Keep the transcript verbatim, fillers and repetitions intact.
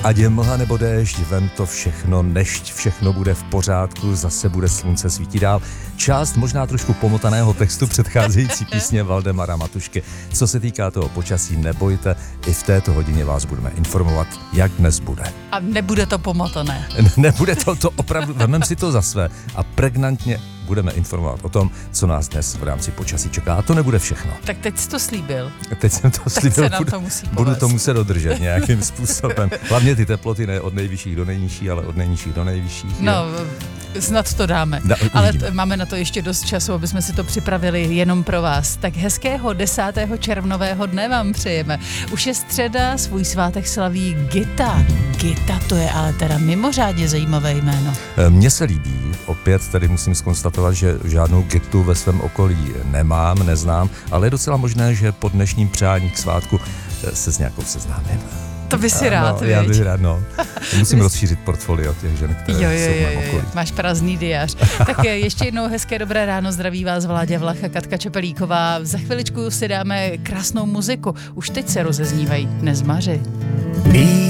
Ať je mlha nebo déšť, vem to všechno, nešť, všechno bude v pořádku, zase bude slunce svítit dál. Část možná trošku pomotaného textu předcházející písně Valdemara Matušky. Co se týká toho počasí, nebojte, i v této hodině vás budeme informovat, jak dnes bude. A nebude to pomotané. Nebude to, to opravdu, vemem si to za své a pregnantně budeme informovat o tom, co nás dnes v rámci počasí čeká. A to nebude všechno. Tak teď jsi to slíbil. Teď jsem to slíbil, se nám budu, to musí budu povést. to muset dodržet nějakým způsobem. Hlavně ty teploty ne od nejvyšších do nejnižších, ale od nejnižších do nejvyšších. No, snad to dáme. Da, Ale t- máme na to ještě dost času, aby jsme si to připravili jenom pro vás. Tak hezkého desátého červnového dne vám přejeme. Už je středa, svůj svátek slaví Gita. Gita, to je ale teda mimořádně zajímavé jméno. Mně se líbí, opět tady musím zkonstatovat, že žádnou Gitu ve svém okolí nemám, neznám, ale je docela možné, že po dnešním přání k svátku se s nějakou seznámím. To by si rád, no, já bych viď? rád, no. Musím rozšířit portfolio těch žen, které Jo, jo, jsou v jo, mém jo, okolí. máš prázdný diář. Tak ještě jednou hezké dobré ráno, zdraví vás Vláďa Vlach a Katka Čepelíková. Za chviličku si dáme krásnou muziku. Už teď se rozeznívají Nezmaři.